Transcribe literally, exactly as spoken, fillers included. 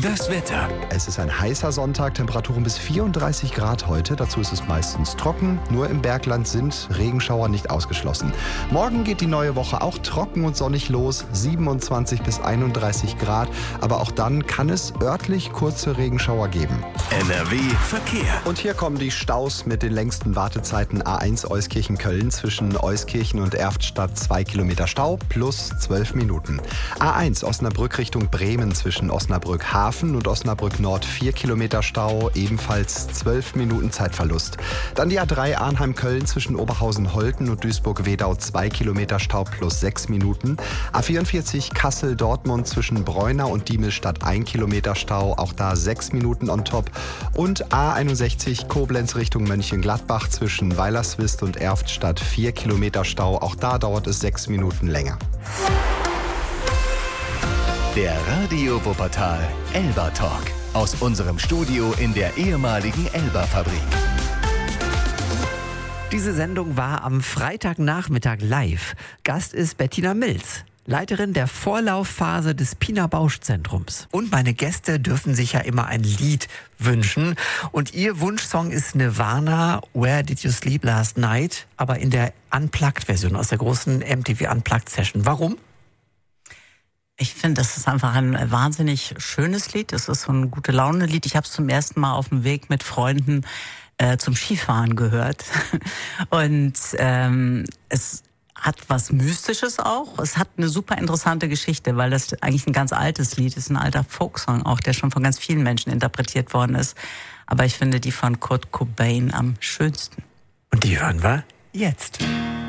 Das Wetter. Es ist ein heißer Sonntag, Temperaturen bis vierunddreißig Grad heute. Dazu ist es meistens trocken. Nur im Bergland sind Regenschauer nicht ausgeschlossen. Morgen geht die neue Woche auch trocken und sonnig los. siebenundzwanzig bis einunddreißig Grad. Aber auch dann kann es örtlich kurze Regenschauer geben. N R W Verkehr. Und hier kommen die Staus mit den längsten Wartezeiten. A eins Euskirchen-Köln zwischen Euskirchen und Erftstadt zwei Kilometer Stau plus zwölf Minuten. A eins Osnabrück Richtung Bremen zwischen Osnabrück-Hafen und Osnabrück Nord vier Kilometer Stau, ebenfalls zwölf Minuten Zeitverlust. Dann die A drei Arnheim-Köln zwischen Oberhausen-Holten und Duisburg-Wedau zwei Kilometer Stau plus sechs Minuten. A vierundvierzig Kassel-Dortmund zwischen Breunau und Diemelstadt ein Kilometer Stau, auch da sechs Minuten on top. Und A einundsechzig Koblenz Richtung Mönchengladbach zwischen Weilerswist und Erftstadt vier Kilometer Stau, auch da dauert es sechs Minuten länger. Der Radio Wuppertal Elba Talk aus unserem Studio in der ehemaligen Elba-Fabrik. Diese Sendung war am Freitagnachmittag live. Gast ist Bettina Milz, Leiterin der Vorlaufphase des Pina Bausch Zentrums. Und meine Gäste dürfen sich ja immer ein Lied wünschen. Und ihr Wunschsong ist Nirvana, Where Did You Sleep Last Night? Aber in der Unplugged-Version aus der großen M T V Unplugged-Session. Warum? Ich finde, das ist einfach ein wahnsinnig schönes Lied. Es ist so ein Gute-Laune-Lied. Ich habe es zum ersten Mal auf dem Weg mit Freunden äh, zum Skifahren gehört. Und ähm, es hat was Mystisches auch. Es hat eine super interessante Geschichte, weil das eigentlich ein ganz altes Lied ist, ein alter Folksong auch, der schon von ganz vielen Menschen interpretiert worden ist. Aber ich finde die von Kurt Cobain am schönsten. Und die hören wir jetzt.